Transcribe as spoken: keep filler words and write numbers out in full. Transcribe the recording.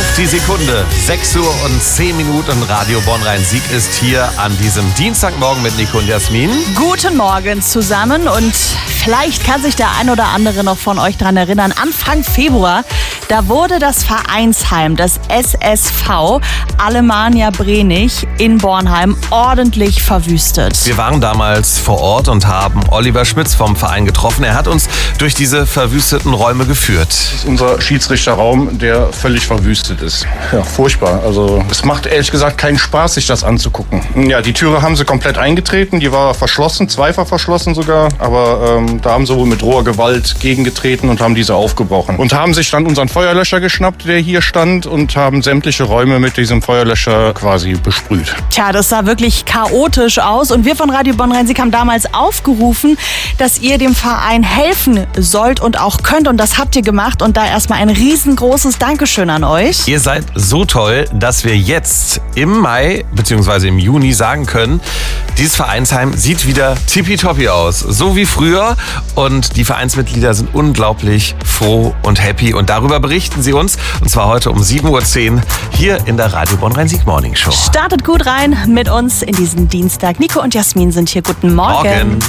die Sekunde. sechs Uhr und zehn Minuten. Radio Bonn-Rhein-Sieg ist hier an diesem Dienstagmorgen mit Nico und Jasmin. Guten Morgen zusammen und vielleicht kann sich der ein oder andere noch von euch daran erinnern. Anfang Februar, da wurde das Vereinsheim des S S V Alemannia Brenich in Bornheim ordentlich verwüstet. Wir waren damals vor Ort und haben Oliver Schmitz vom Verein getroffen. Er hat uns durch diese verwüsteten Räume geführt. Das ist unser Schiedsrichterraum, der völlig verwüstet ist. Ja, furchtbar. Also es macht ehrlich gesagt keinen Spaß, sich das anzugucken. Ja, die Türe haben sie komplett eingetreten, die war verschlossen, zweifach verschlossen sogar. Aber ähm, da haben sie wohl mit roher Gewalt gegengetreten und haben diese aufgebrochen. Und haben sich dann unseren Feuerlöscher geschnappt, der hier stand, und haben sämtliche Räume mit diesem Feuerlöscher quasi besprüht. Tja, das sah wirklich chaotisch aus und wir von Radio Bonn-Rhein-Sieg haben damals aufgerufen, dass ihr dem Verein helfen sollt und auch könnt, und das habt ihr gemacht, und da erstmal ein riesengroßes Dankeschön an euch. Ihr seid so toll, dass wir jetzt im Mai bzw. im Juni sagen können, dieses Vereinsheim sieht wieder tippitoppi aus, so wie früher, und die Vereinsmitglieder sind unglaublich froh und happy und darüber berichten sie uns, und zwar heute um sieben Uhr zehn hier in der Radio Bonn-Rhein-Sieg Morning Show. Startet gut rein mit uns in diesen Dienstag. Nico und Jasmin sind hier. Guten Morgen. Morgen.